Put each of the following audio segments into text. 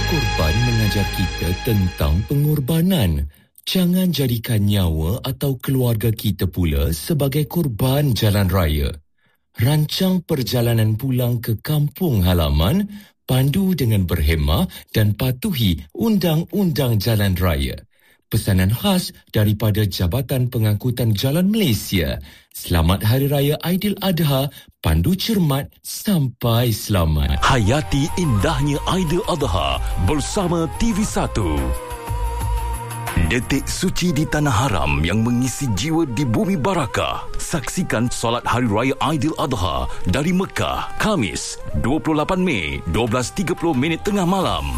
Korban mengajar kita tentang pengorbanan. Jangan jadikan nyawa atau keluarga kita pula sebagai korban jalan raya. Rancang perjalanan pulang ke kampung halaman, pandu dengan berhemah dan patuhi undang-undang jalan raya. Pesanan khas daripada Jabatan Pengangkutan Jalan Malaysia. Selamat Hari Raya Aidiladha, pandu cermat sampai selamat. Hayati indahnya Aidiladha bersama TV1. Detik suci di tanah haram yang mengisi jiwa di bumi barakah. Saksikan solat Hari Raya Aidiladha dari Mekah, Khamis, 28 Mei, 12.30 tengah malam.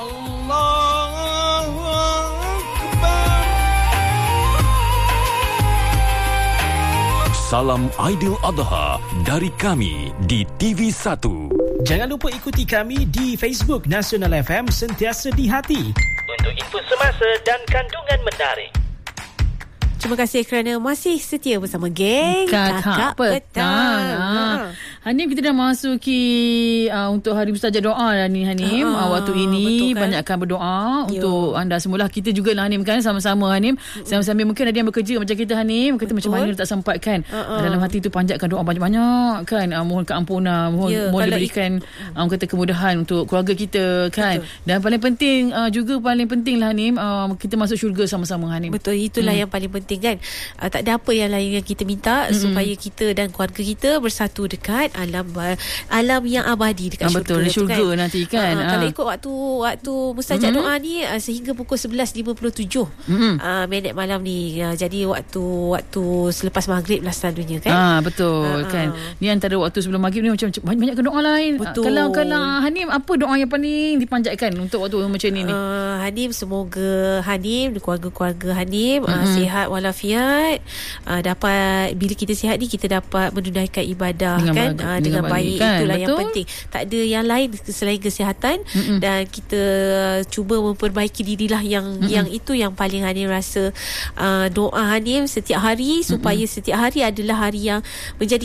Salam Aidiladha dari kami di TV1. Jangan lupa ikuti kami di Facebook Nasional FM Sentiasa di Hati untuk info semasa dan kandungan menarik. Terima kasih kerana masih setia bersama geng Kakak Petang. Hanim, kita dah masuki untuk Hari Mustajab Doa dah ni, Hanim. Waktu ini kan? Banyakkan berdoa untuk anda semualah. Kita juga lah, Hanim, kan, sama-sama, Hanim. Sambil mungkin ada yang bekerja macam kita, Hanim. Kata macam mana tak sempat kan. Dalam hati tu panjatkan doa banyak-banyak kan. Mohon keampunan, mohon diberikan kata kemudahan untuk keluarga kita kan. Betul. Dan paling penting paling penting lah, Hanim, kita masuk syurga sama-sama, Hanim. Betul, itulah yang paling penting kan. Tak ada apa yang lain yang kita minta supaya kita dan keluarga kita bersatu dekat alam yang abadi dekat syurga. Betul, syurga kan? Nanti kan. Kalau ikut waktu mustajab doa ni sehingga pukul 11.57 minit malam ni. Jadi waktu selepas maghrib lah selalunya kan. Betul kan. Ni antara waktu sebelum maghrib ni macam banyak doa lain. Betul. Kalau Hanim, apa doa yang paling dipanjatkan untuk waktu macam ni? Hanim, semoga Hanim, keluarga-keluarga Hanim sihat walafiat. Dapat, bila kita sihat ni kita dapat menunaikan ibadah dengan baik kan? Itulah betul? Yang penting. Tak ada yang lain selain kesihatan. Dan kita cuba memperbaiki dirilah yang itu yang paling Hanim rasa. Doa Hanim setiap hari supaya setiap hari adalah hari yang menjadi